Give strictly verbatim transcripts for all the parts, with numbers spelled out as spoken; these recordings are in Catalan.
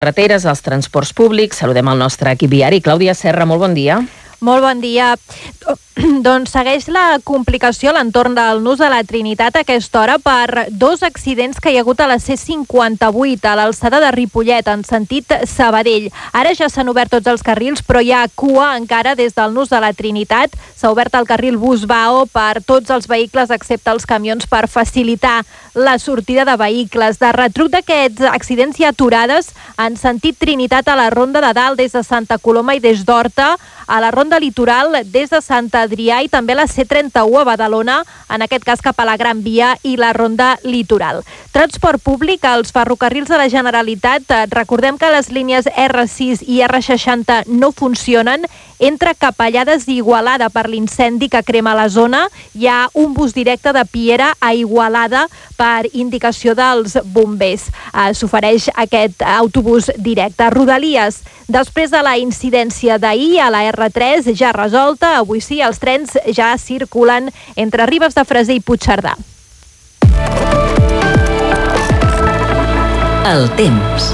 carreteres, els transports públics. Saludem el nostre equip viari. Clàudia Serra, molt bon dia. Molt bon dia. Doncs segueix la complicació a l'entorn del Nus de la Trinitat a aquesta hora per dos accidents que hi ha hagut a la C cinquanta-vuit a l'alçada de Ripollet en sentit Sabadell. Ara ja s'han obert tots els carrils, però hi ha cua encara des del Nus de la Trinitat. S'ha obert el carril Busbao per tots els vehicles excepte els camions per facilitar la sortida de vehicles. De retruc d'aquests accidents hi ha aturades en sentit Trinitat a la Ronda de Dalt des de Santa Coloma i des d'Horta, a la Ronda Litoral des de Sant Adrià i també la C trenta-u a Badalona, en aquest cas cap a la Gran Via i la Ronda Litoral. Transport públic, als ferrocarrils de la Generalitat, recordem que les línies R sis i R seixanta no funcionen. Entre Capellades i Igualada per l'incendi que crema la zona, hi ha un bus directe de Piera a Igualada per indicació dels bombers. Eh, S'ofereix aquest autobús directe. Rodalies, després de la incidència d'ahir a la R tres ja resolta, avui sí, els trens ja circulen entre Ribes de Freser i Puigcerdà. El temps.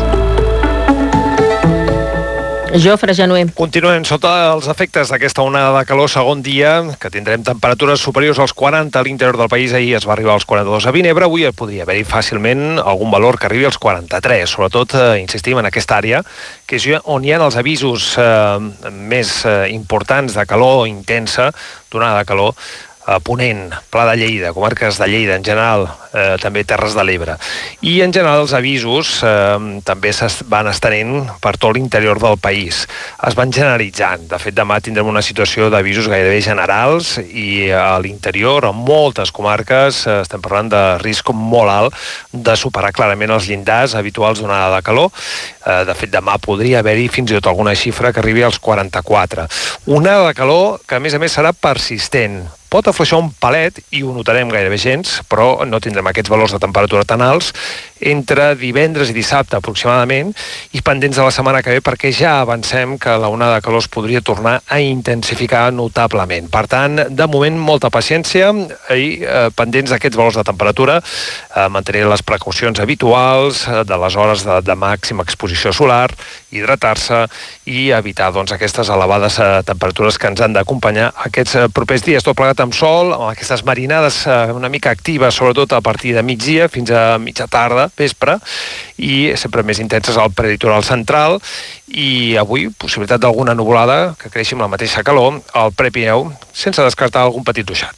Jofre Genuer. Continuem sota els efectes d'aquesta onada de calor segon dia, que tindrem temperatures superiors als quaranta a l'interior del país. Ahir es va arribar als quaranta-dos a Vinebre, avui podria haver-hi fàcilment algun valor que arribi als quaranta-tres, sobretot, eh, insistim, en aquesta àrea, que és on hi ha els avisos eh, més eh, importants de calor intensa, d'onada de calor, a Ponent, Pla de Lleida, comarques de Lleida en general, eh, també Terres de l'Ebre. I en general els avisos eh, també es van estenent per tot l'interior del país. Es van generalitzant. De fet, demà tindrem una situació d'avisos gairebé generals i a l'interior, en moltes comarques, eh, estem parlant de risc molt alt de superar clarament els llindars habituals d'onada de calor. Eh, de fet, demà podria haver-hi fins i tot alguna xifra que arribi als quaranta-quatre. Una onada de calor que, a més a més, serà persistent. Pot afluixar un palet, i ho notarem gairebé gens, però no tindrem aquests valors de temperatura tan alts entre divendres i dissabte aproximadament, i pendents de la setmana que ve, perquè ja avancem que la onada de calor es podria tornar a intensificar notablement. Per tant, de moment, molta paciència i eh, pendents d'aquests valors de temperatura, eh, mantenir les precaucions habituals eh, de les hores de, de màxima exposició solar, hidratar-se i evitar doncs, aquestes elevades eh, temperatures que ens han d'acompanyar aquests eh, propers dies. Tot plegat amb sol, amb aquestes marinades eh, una mica actives, sobretot a partir de migdia fins a mitja tarda, vespre, i sempre més intenses al prelitoral central, i avui possibilitat d'alguna nuvolada que creixi amb la mateixa calor al Prepirineu, sense descartar algun petit ruixat.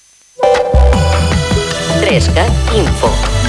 trescat Info.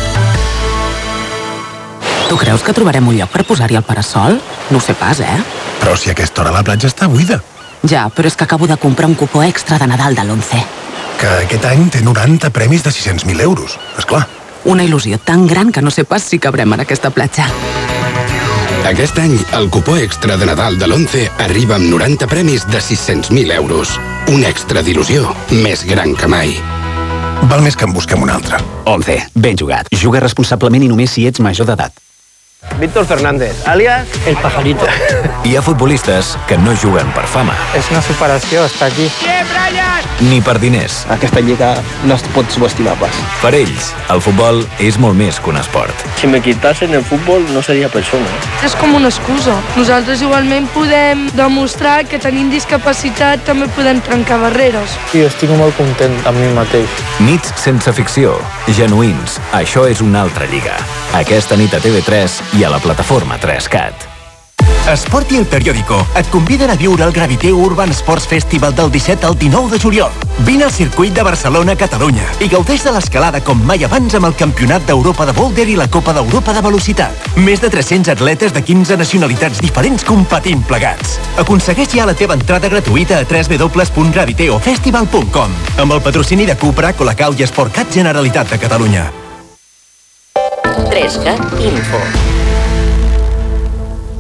Tu creus que trobarem un lloc per posar-hi el parasol? No ho sé pas, eh? Però si a aquesta hora la platja està buida. Ja, però és que acabo de comprar un cupó extra de Nadal de l'Once. Que aquest any té noranta premis de sis-cents mil euros, esclar. Una il·lusió tan gran que no sé pas si cabrem en aquesta platja. Aquest any, el cupó extra de Nadal de l'Once arriba amb noranta premis de sis-cents mil euros. Un extra d'il·lusió més gran que mai. Val més que en busquem un altre. Once, ben jugat. Juga responsablement i només si ets major d'edat. Víctor Fernández, alias El Pajarito. Hi ha futbolistes que no juguen per fama. És una superació estar aquí. Ni per diners. Aquesta lliga no es pot subestimar pas. Per ells, el futbol és molt més que un esport. Si me quitasen el futbol no seria persona. És com una excusa. Nosaltres igualment podem demostrar que tenim discapacitat, també podem trencar barreres. Sí, estic molt content amb mi mateix. Nits sense ficció, genuïns. Això és una altra lliga. Aquesta nit a T V tres i a la plataforma tres cat. Esport i El Periódico et conviden a viure el Graviteu Urban Sports Festival del disset al dinou de juliol. Vine al circuit de Barcelona, Catalunya, i gaudeix de l'escalada com mai abans amb el Campionat d'Europa de Boulder i la Copa d'Europa de Velocitat. Més de tres-cents atletes de quinze nacionalitats diferents competint plegats. Aconsegueix ja la teva entrada gratuïta a w w w punt graviteofestival punt com amb el patrocini de Cupra, Colacau i Sportcat Generalitat de Catalunya. trescat Info.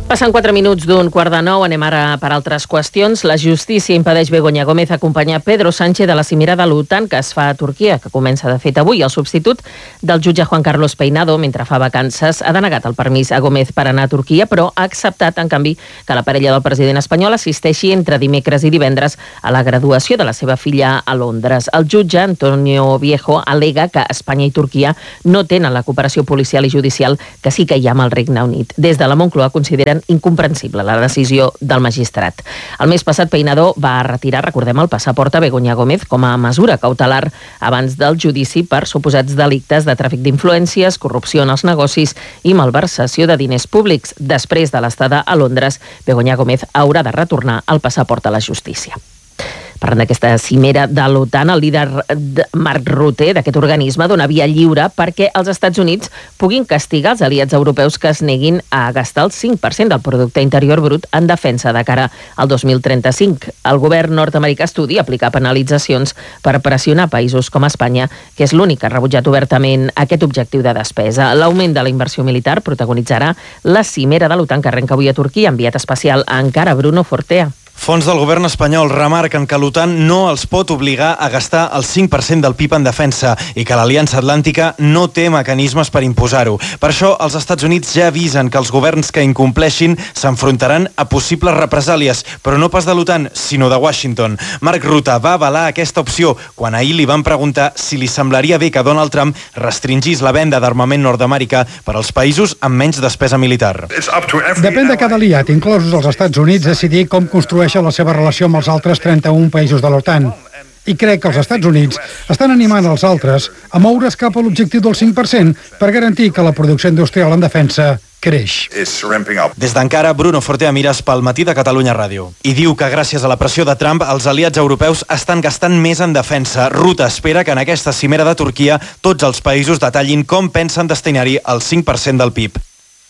Passen quatre minuts d'un quart de nou, anem ara per altres qüestions. La justícia impedeix Begoña Gómez acompanyar Pedro Sánchez a la cimera de l'OTAN que es fa a Turquia, que comença de fet avui. El substitut del jutge Juan Carlos Peinado, mentre fa vacances, ha denegat el permís a Gómez per anar a Turquia, però ha acceptat, en canvi, que la parella del president espanyol assisteixi entre dimecres i divendres a la graduació de la seva filla a Londres. El jutge, Antonio Viejo, al·lega que Espanya i Turquia no tenen la cooperació policial i judicial que sí que hi ha amb el Regne Unit. Des de la Moncloa consideren incomprensible la decisió del magistrat. El mes passat Peinado va retirar, recordem, el passaport a Begoña Gómez com a mesura cautelar abans del judici per suposats delictes de tràfic d'influències, corrupció en els negocis i malversació de diners públics. Després de l'estada a Londres, Begoña Gómez haurà de retornar el passaport a la justícia. Parlant d'aquesta cimera de l'OTAN, el líder Marc Rutte d'aquest organisme dona via lliure perquè els Estats Units puguin castigar els aliats europeus que es neguin a gastar el cinc per cent del producte interior brut en defensa de cara al dos mil trenta-cinc. El govern nord-americà estudia aplicar penalitzacions per pressionar països com Espanya, que és l'únic que ha rebutjat obertament aquest objectiu de despesa. L'augment de la inversió militar protagonitzarà la cimera de l'OTAN que arrenca avui a Turquia. Enviat especial a Ankara, Bruno Fortea. Fons del govern espanyol remarquen que l'OTAN no els pot obligar a gastar el cinc per cent del P I B en defensa i que l'Aliança Atlàntica no té mecanismes per imposar-ho. Per això, els Estats Units ja avisen que els governs que incompleixin s'enfrontaran a possibles represàlies, però no pas de l'OTAN, sinó de Washington. Marc Rutte va avalar aquesta opció quan ahir li van preguntar si li semblaria bé que Donald Trump restringís la venda d'armament nord-americà per als països amb menys despesa militar. Depèn de cada aliat, inclosos els Estats Units, decidir com construir la seva relació amb els altres trenta-un països de l'OTAN. I crec que els Estats Units estan animant els altres a moure's cap a l'objectiu del cinc per cent per garantir que la producció industrial en defensa creix. Des d'Ankara, Bruno Fortea Mires pel Matí de Catalunya Ràdio. I diu que gràcies a la pressió de Trump, els aliats europeus estan gastant més en defensa. Rutte espera que en aquesta cimera de Turquia tots els països detallin com pensen destinar-hi el cinc per cent del P I B.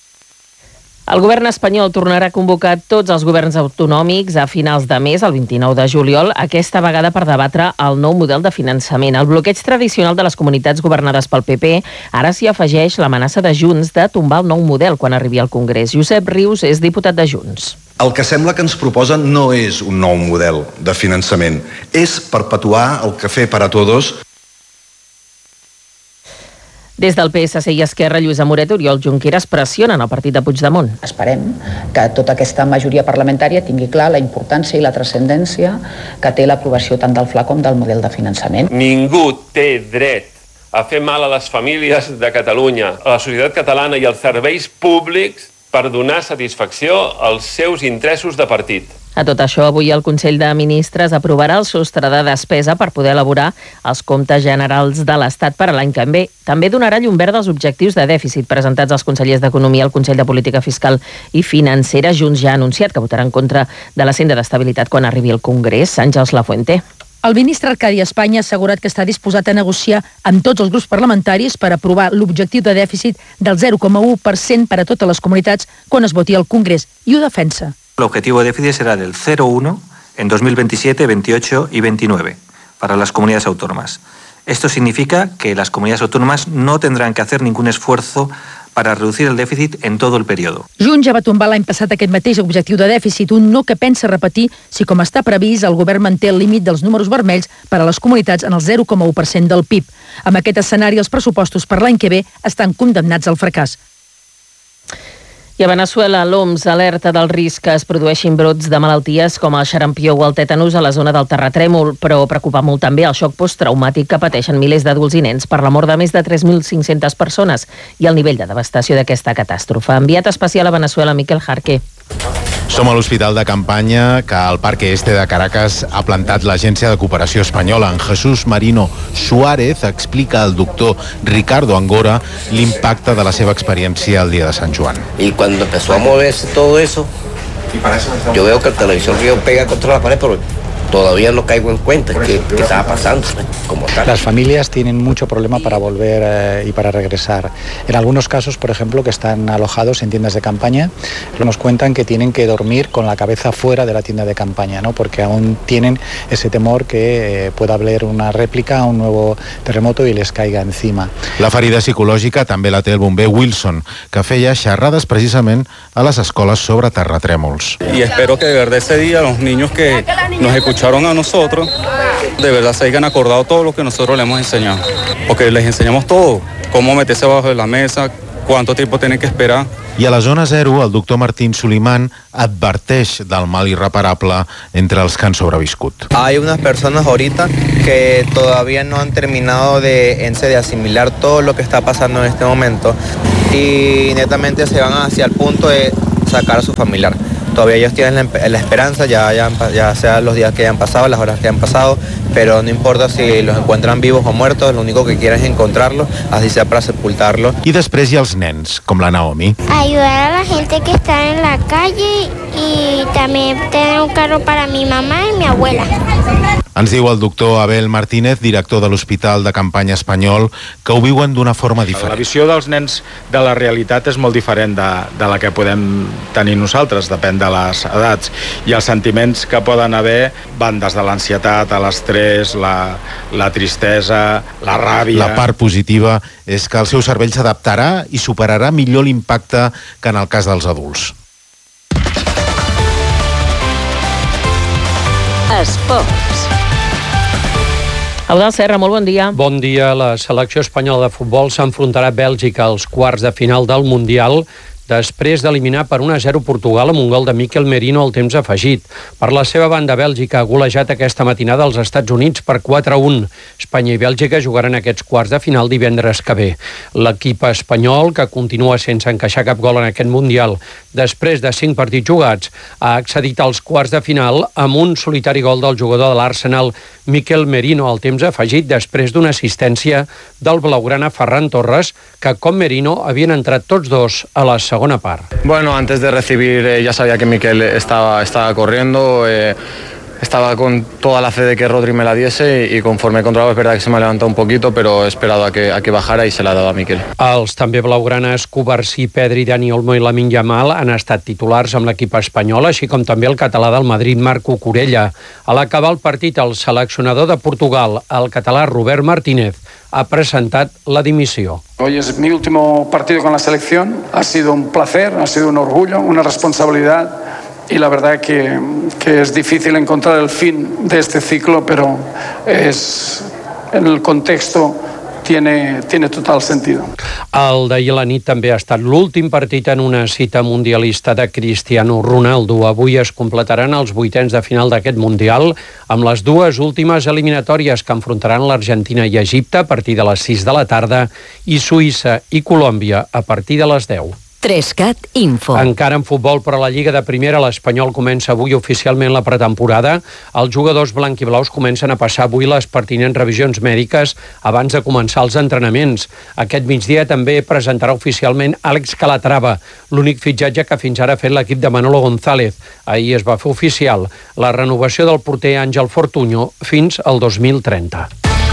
El govern espanyol tornarà a convocar tots els governs autonòmics a finals de mes, el vint-i-nou de juliol, aquesta vegada per debatre el nou model de finançament. El bloqueig tradicional de les comunitats governades pel P P ara s'hi afegeix l'amenaça de Junts de tombar el nou model quan arribi al Congrés. Josep Rius és diputat de Junts. El que sembla que ens proposen no és un nou model de finançament, és perpetuar el café para todos. Des del P S C i Esquerra, Lluïsa Moret i Oriol Junqueras pressionen el partit de Puigdemont. Esperem que tota aquesta majoria parlamentària tingui clar la importància i la transcendència que té l'aprovació tant del F L A com del model de finançament. Ningú té dret a fer mal a les famílies de Catalunya, a la societat catalana i als serveis públics per donar satisfacció als seus interessos de partit. A tot això, avui el Consell de Ministres aprovarà el sostre de despesa per poder elaborar els comptes generals de l'Estat per a l'any que ve. També donarà llum verda als objectius de dèficit presentats als consellers d'Economia al Consell de Política Fiscal i Financera. Junts ja ha anunciat que votarà en contra de la senda d'estabilitat quan arribi al Congrés. Àngels Lafuente. El ministre Arcadi Espanya ha assegurat que està disposat a negociar amb tots els grups parlamentaris per aprovar l'objectiu de dèficit del zero coma u per cent per a totes les comunitats quan es voti al Congrés, i ho defensa. El objetivo de déficit será del cero coma uno en dos mil veintisiete, veintiocho y veintinueve para las comunidades autónomas. Esto significa que las comunidades autónomas no tendrán que hacer ningún esfuerzo para reducir el déficit en todo el periodo. Junts ja va tombar l'any passat aquest mateix objectiu de dèficit, un no que pensa repetir si, com està previst, el govern manté el límit dels números vermells per a les comunitats en el zero coma u per cent del P I B. Amb aquest escenari, els pressupostos per l'any que ve estan condemnats al fracàs. I a Veneçuela, l'O M S alerta del risc que es produeixin brots de malalties com el xarampió o el tètanus a la zona del terratrèmol, però preocupa molt també el xoc posttraumàtic que pateixen milers d'adults i nens per la mort de més de tres mil cinc-centes persones i el nivell de devastació d'aquesta catàstrofe. Enviat especial a Veneçuela, Miquel Jarque. Som a l'Hospital de Campanya que al Parque Este de Caracas ha plantat l'Agència de Cooperació Espanyola. En Jesús Marino Suárez explica al doctor Ricardo Angora l'impacte de la seva experiència el dia de Sant Joan. Y cuando empezó a moverse todo eso, yo veo que el televisor río pega contra la pared, pero todavía no caigo en cuenta qué, qué estaba pasando como tal. Las familias tienen mucho problema para volver eh, y para regresar. En algunos casos, por ejemplo, que están alojados en tiendas de campaña, nos cuentan que tienen que dormir con la cabeza fuera de la tienda de campaña, ¿no? Porque aún tienen ese temor que eh, pueda haber una réplica, un nuevo terremoto y les caiga encima. La ferida psicològica també la té el bomber Wilson, que feia xerrades precisament a les escoles sobre terratrèmols. Y espero que de verdad ese día los niños que nos escucharon a nosotros, de verdad se hayan acordado todo lo que nosotros les hemos enseñado. Porque les enseñamos todo, cómo meterse abajo de la mesa, cuánto tiempo tienen que esperar. I a la zona zero, el doctor Martín Sulimán adverteix del mal irreparable entre els que han sobreviscut. Hay unas personas ahorita que todavía no han terminado de, de asimilar todo lo que está pasando en este momento y netamente se van hacia el punto de sacar a su familiar. Todavía ellos tienen la, la esperanza, ya, ya, ya sea los días que hayan pasado, las horas que hayan pasado, pero no importa si los encuentran vivos o muertos, lo único que quieren es encontrarlos, así sea para sepultarlos. I després hi ha els nens, com la Naomi. Ayudar a la gente que está en la calle y también tener un carro para mi mamá y mi abuela. Ens diu el doctor Abel Martínez, director de l'Hospital de Campanya Espanyol, que ho viuen d'una forma diferent. La visió dels nens de la realitat és molt diferent de, de la que podem tenir nosaltres, depèn de les edats. I els sentiments que poden haver van des de l'ansietat a l'estrès, la, la tristesa, la ràbia... La part positiva és que el seu cervell s'adaptarà i superarà millor l'impacte que en el cas dels adults. Esports. Eudald Serra, molt bon dia. Bon dia. La selecció espanyola de futbol s'enfrontarà a Bèlgica als quarts de final del Mundial després d'eliminar per un a zero Portugal amb un gol de Mikel Merino al temps afegit. Per la seva banda, Bèlgica ha golejat aquesta matinada als Estats Units per quatre a un. Espanya i Bèlgica jugaran aquests quarts de final divendres que ve. L'equip espanyol, que continua sense encaixar cap gol en aquest Mundial, després de cinc partits jugats, ha accedit als quarts de final amb un solitari gol del jugador de l'Arsenal, Mikel Merino, al temps afegit després d'una assistència del blaugrana Ferran Torres, que com Merino havien entrat tots dos a la segona part. Bueno, antes de recibir eh, ya sabía que Mikel estaba, estaba corriendo, eh, estaba con toda la fe de que Rodri me la diese y conforme he controlado es verdad que se me ha levantado un poquito, pero he esperado a que, a que bajara y se la ha dado a Mikel. Els també blaugranes Cubarsí, Pedri, Dani Olmo i Lamine Yamal han estat titulars amb l'equip espanyol, així com també el català del Madrid, Marco Corella. A l'acabar el partit, el seleccionador de Portugal, el català Robert Martínez, ha presentat la dimissió. Hoy es mi último partido con la selección. Ha sido un placer, ha sido un orgullo, una responsabilidad y la verdad que, que es difícil encontrar el fin de este ciclo, pero es en el contexto Tiene, tiene total sentido. El d'ahir a la nit també ha estat l'últim partit en una cita mundialista de Cristiano Ronaldo. Avui es completaran els vuitens de final d'aquest Mundial amb les dues últimes eliminatòries que enfrontaran l'Argentina i Egipte a partir de les sis de la tarda i Suïssa i Colòmbia a partir de les deu. Trescat Info. Encara en futbol, però a la Lliga de Primera, l'Espanyol comença avui oficialment la pretemporada. Els jugadors blanquiblaus comencen a passar avui les pertinents revisions mèdiques abans de començar els entrenaments. Aquest migdia també presentarà oficialment Àlex Calatrava, l'únic fitxatge que fins ara ha fet l'equip de Manolo González. Ahir es va fer oficial la renovació del porter Àngel Fortuño fins al dos mil trenta.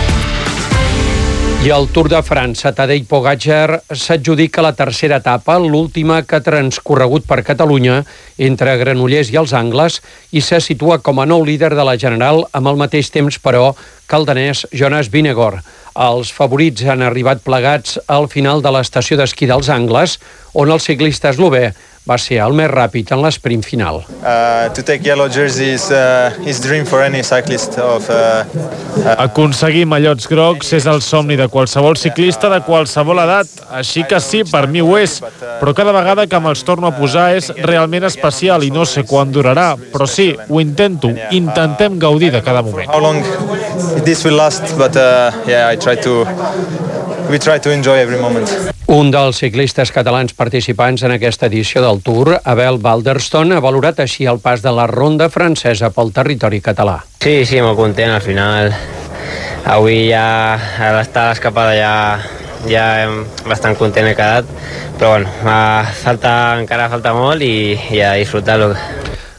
I al Tour de França, Tadej Pogačar s'adjudica la tercera etapa, l'última que ha transcorregut per Catalunya entre Granollers i els Angles, i se situa com a nou líder de la general amb el mateix temps, però, que el danès Jonas Vingegaard. Els favorits han arribat plegats al final de l'estació d'esquí dels Angles, on el ciclista eslové va ser el més ràpid en l'esprint final. Uh, to take yellow jersey is uh, is dream for any cyclist of uh, uh... Aconseguir mallots grocs és el somni de qualsevol ciclista de qualsevol edat, així que sí, per mi ho és, però cada vegada que me'ls torno a posar és realment especial i no sé quan durarà, però sí, ho intento, intentem gaudir de cada moment. How long this will last, but uh, yeah, I try to we try to enjoy every moment. Un dels ciclistes catalans participants en aquesta edició del Tour, Abel Balderston, ha valorat així el pas de la ronda francesa pel territori català. Sí, sí, molt content, al final avui ja a l'estar a l'escapada ja, ja bastant content he quedat, però bueno, falta, encara falta molt i, i a disfrutar-lo.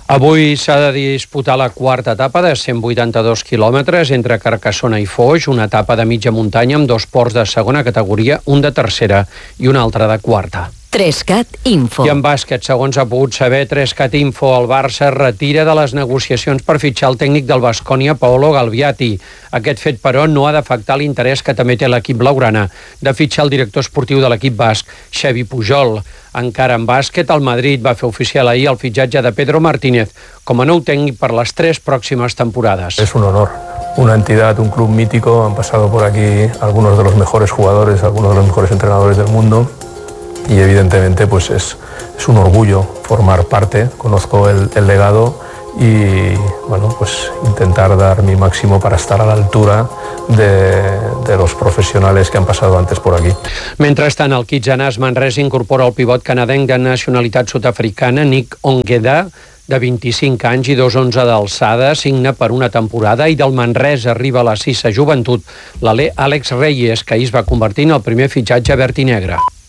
Avui s'ha de disputar la quarta etapa de cent vuitanta-dos quilòmetres entre Carcassona i Foix, una etapa de mitja muntanya amb dos ports de segona categoria, un de tercera i un altre de quarta. tres cat Info. I en bàsquet, segons ha pogut saber tres cat Info, el Barça retira de les negociacions per fitxar el tècnic del Baskonia, Paolo Galviati. Aquest fet, però, no ha d'afectar l'interès que també té l'equip blaugrana de fitxar el director esportiu de l'equip basc, Xavi Pujol. Encara en bàsquet, el Madrid va fer oficial ahir el fitxatge de Pedro Martínez com a nou tècnic per les tres pròximes temporades. Es un honor. Una entidad, un club mítico, han pasado por aquí algunos de los mejores jugadores, algunos de los mejores entrenadores del mundo. Y evidentemente pues es, es un orgullo formar parte, conozco el, el legado y bueno, pues intentar dar mi máximo para estar a la altura de, de los profesionales que han pasado antes por aquí. Mentrestant, el Kitsanàs Manresa incorpora el pivot canadenc de nacionalitat sud-africana, Nick Ongeda, de vint-i-cinc anys i dos coma onze d'alçada, signa per una temporada, i del Manresa arriba a la sisa joventut l'alè Àlex Reyes, que ahir es va convertir en el primer fitxatge verd i negre.